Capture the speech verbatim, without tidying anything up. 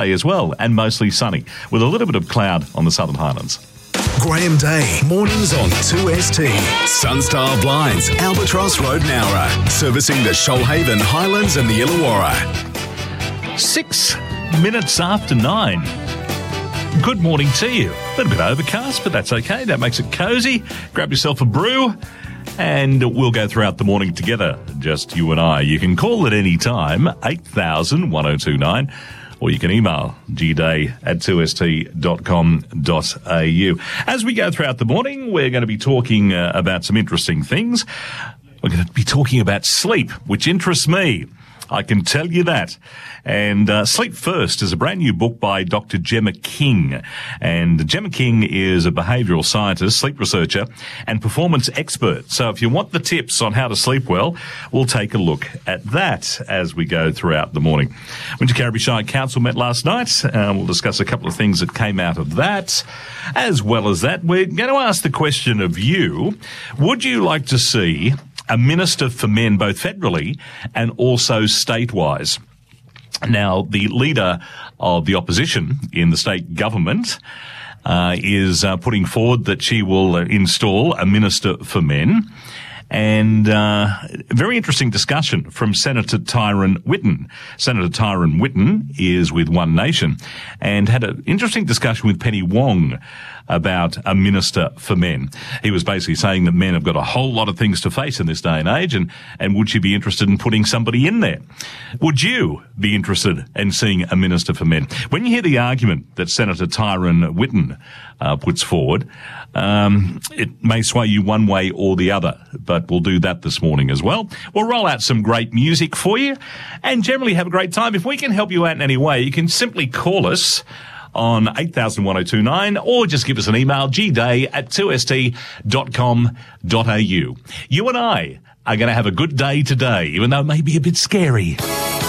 as well, and mostly sunny, with a little bit of cloud on the Southern Highlands. Graham Day, mornings on two S T. Sunstar Blinds, Albatross Road, Nowra, servicing the Shoalhaven, Highlands and the Illawarra. Six minutes after nine. Good morning to you. A little bit overcast, but that's okay. That makes it cosy. Grab yourself a brew, and we'll go throughout the morning together, just you and I. You can call at any time, eight thousand, one oh two nine, or you can email g day at two s t dot com dot a u. As we go throughout the morning, we're going to be talking uh, about some interesting things. We're going to be talking about sleep, which interests me. I can tell you that. And uh, Sleep First is a brand new book by Doctor Gemma King. And Gemma King is a behavioural scientist, sleep researcher, and performance expert. So if you want the tips on how to sleep well, we'll take a look at that as we go throughout the morning. Winter Carriby Shire Council met last night. Uh, we'll discuss a couple of things that came out of that. As well as that, we're going to ask the question of you, would you like to see a Minister for Men, both federally and also state-wise? Now, the leader of the opposition in the state government uh, is uh, putting forward that she will uh, install a Minister for Men. And uh, a very interesting discussion from Senator Tyron Whitten. Senator Tyron Whitten is with One Nation and had an interesting discussion with Penny Wong about a Minister for Men. He was basically saying that men have got a whole lot of things to face in this day and age, and, and would she be interested in putting somebody in there? Would you be interested in seeing a Minister for Men? When you hear the argument that Senator Tyron Whitten uh, puts forward, um, it may sway you one way or the other, but we'll do that this morning as well. We'll roll out some great music for you and generally have a great time. If we can help you out in any way, you can simply call us on eight thousand, one oh two nine, or just give us an email, g day at two s t dot com dot a u. You and I are going to have a good day today, even though it may be a bit scary.